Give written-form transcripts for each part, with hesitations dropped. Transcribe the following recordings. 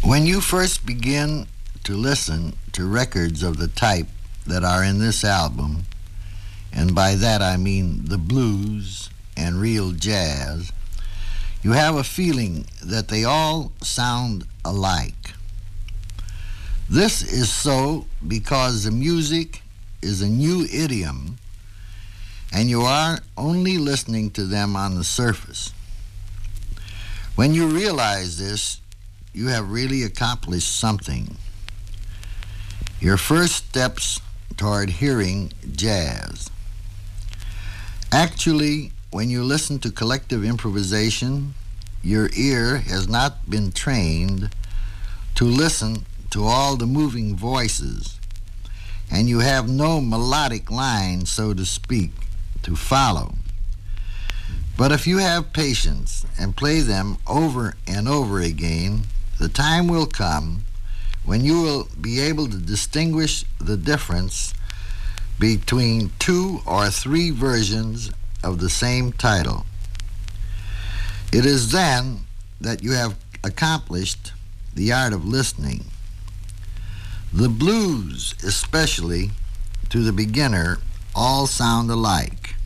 When you first begin to listen to records of the type that are in this album, and by that I mean the blues and real jazz, you have a feeling that they all sound alike. This is so because the music is a new idiom and you are only listening to them on the surface. When you realize this, you have really accomplished something. Your first steps toward hearing jazz. Actually, when you listen to collective improvisation, your ear has not been trained to listen to all the moving voices, and you have no melodic line, so to speak, to follow. But if you have patience and play them over and over again, the time will come when you will be able to distinguish the difference between 2 or 3 versions of the same title. It is then that you have accomplished the art of listening. The blues, especially to the beginner, all sound alike.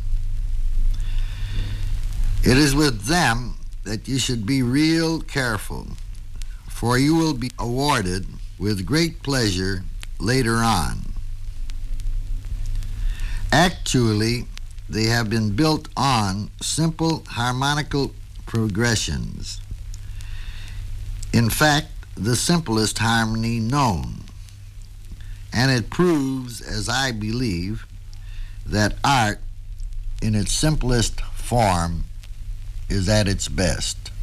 It is with them that you should be real careful, for you will be awarded with great pleasure later on. Actually, they have been built on simple harmonical progressions. In fact, the simplest harmony known. And it proves, as I believe, that art in its simplest form is at its best.